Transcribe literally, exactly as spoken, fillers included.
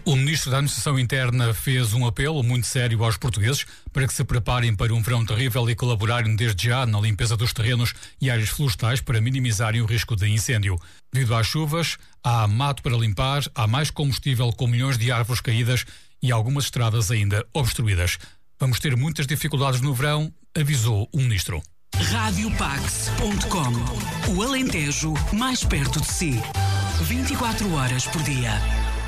O Ministro da Administração Interna fez um apelo muito sério aos portugueses para que se preparem para um verão terrível e colaborarem desde já na limpeza dos terrenos e áreas florestais para minimizarem o risco de incêndio. Devido às chuvas, há mato para limpar, há mais combustível com milhões de árvores caídas e algumas estradas ainda obstruídas. Vamos ter muitas dificuldades no verão, avisou o Ministro. rádio pax ponto com. O Alentejo mais perto de si. vinte e quatro horas por dia.